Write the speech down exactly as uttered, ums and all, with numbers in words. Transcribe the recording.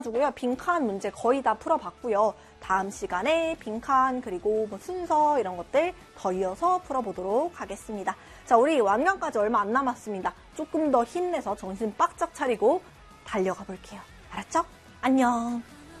가지고요. 빈칸 문제 거의 다 풀어봤고요. 다음 시간에 빈칸 그리고 뭐 순서 이런 것들 더 이어서 풀어보도록 하겠습니다. 자, 우리 완강까지 얼마 안 남았습니다. 조금 더 힘내서 정신 바짝 차리고 달려가 볼게요. 알았죠? 안녕.